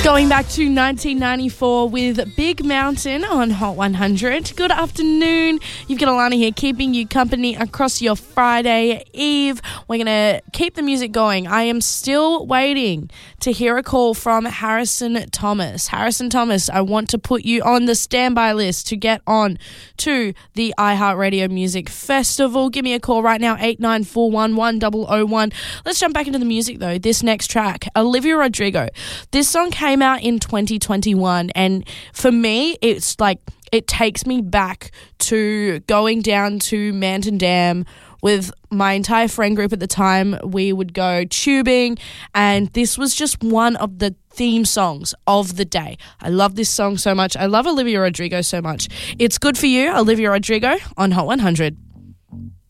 Going back to 1994 with Big Mountain on Hot 100. Good afternoon. You've got Alana here keeping you company across your Friday Eve. We're going to keep the music going. I am still waiting to hear a call from Harrison Thomas. Harrison Thomas, I want to put you on the standby list to get on to the iHeartRadio Music Festival. Give me a call right now, 89411001. Let's jump back into the music though. This next track, Olivia Rodrigo. This song came out in 2021 and for me it's like it takes me back to going down to Manton Dam with my entire friend group at the time. We would go tubing and this was just one of the theme songs of the day. I love this song so much. I love Olivia Rodrigo so much. It's Good For You, Olivia Rodrigo on Hot 100.